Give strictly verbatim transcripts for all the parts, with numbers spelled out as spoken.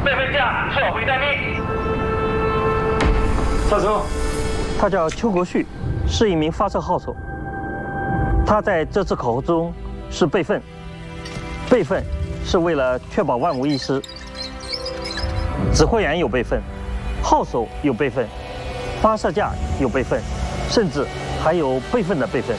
备份架撤回待命。 下车。 他叫邱国旭，是一名发射号手。他在这次考核中是备份，备份是为了确保万无一失。指挥员有备份，号手有备份，发射架有备份，甚至还有备份的备份。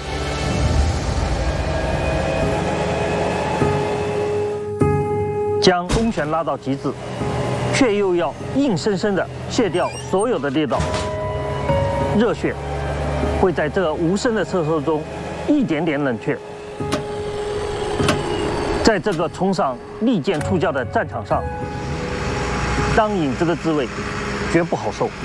将弓弦拉到极致，却又要硬生生地卸掉所有的力道。热血会在这无声的测试中一点点冷却。在这个冲上利剑出鞘的战场上，当影子的滋味绝不好受。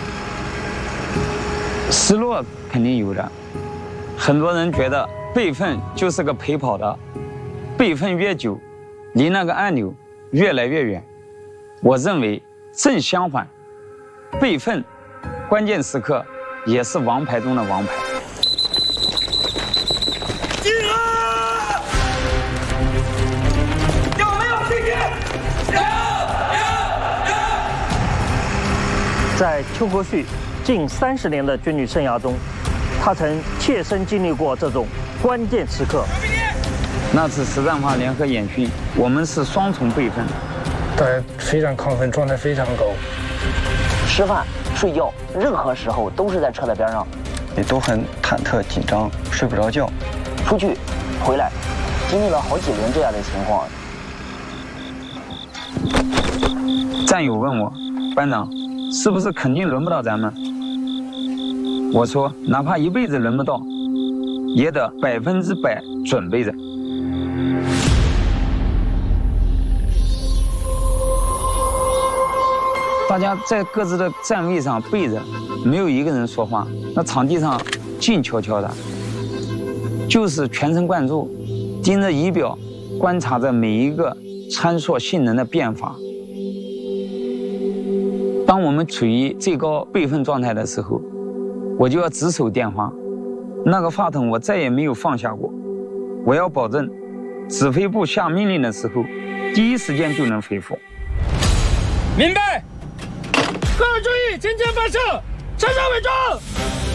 失落肯定有的，很多人觉得备份就是个陪跑的，备份越久，离那个按钮越来越远。我认为正相反，备份关键时刻也是王牌中的王牌。 集合！有没有信心？有有有！ 在邱国旭近三十年的军旅生涯中，他曾切身经历过这种关键时刻。 那次实战化联合演训，我们是双重备份， 大家非常亢奋，状态非常高。 吃饭、睡觉，任何时候都是在车的边上， 也都很忐忑紧张，睡不着觉。 出去，回来，经历了好几轮这样的情况。 战友问我，班长，是不是肯定轮不到咱们？我说，哪怕一辈子轮不到，也得百分之百准备着。大家在各自的站位上背着，没有一个人说话。那场地上静悄悄的，就是全神贯注，盯着仪表，观察着每一个参数性能的变化。当我们处于最高备份状态的时候，我就要直手电话，那个话筒我再也没有放下过。我要保证，指挥部下命令的时候，第一时间就能回复。 明白。各位注意，前前发射，向上伪装。